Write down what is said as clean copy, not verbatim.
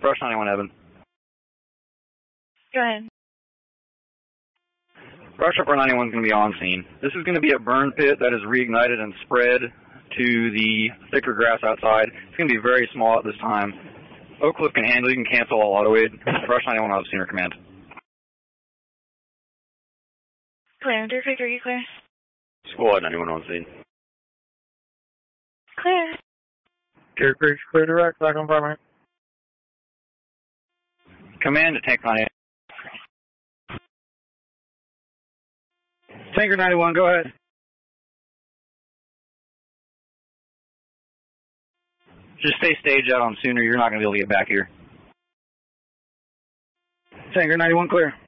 Brush 91 Evan. Go ahead. Brush Upper 91 is going to be on scene. This is going to be a burn pit that is reignited and spread to the thicker grass outside. It's going to be very small at this time. Oak Cliff can handle it. You can cancel all auto aid. Brush 91 out of senior command. Clear. Deer Creek, are you clear? Squad 91 on scene. Clear. Deer Creek, clear direct, back on primary. Command to Tank 98. Tanker 91, go ahead. Just stay stage out on sooner. You're not going to be able to get back here. Tanker 91, clear.